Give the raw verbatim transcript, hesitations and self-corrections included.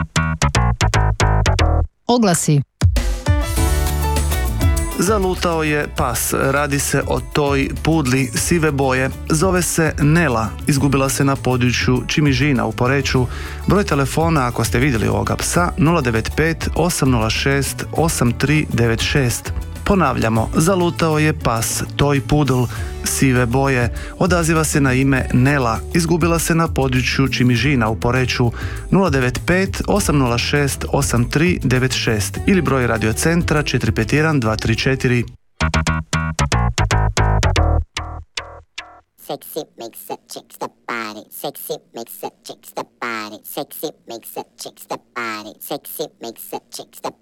Oglasi. Zalutao je pas. Radi se o toj pudli sive boje. Zove se Nela. Izgubila se na području Čimižina u Poreču. Broj telefona, ako ste vidjeli ovoga psa, nula devet pet osam nula šest osam tri devet šest. Ponavljamo, zalutao je pas, toj pudl, sive boje. Odaziva se na ime Nela. Izgubila se na području Čimižina u Poreču. nula devet pet osam nula šest osam tri devet šest ili broj radiocentra četiri pet jedan dva tri četiri. Sexy makes a chick the body. Sexy makes a chick the body. Sexy makes a chick the body. Sexy makes a chick the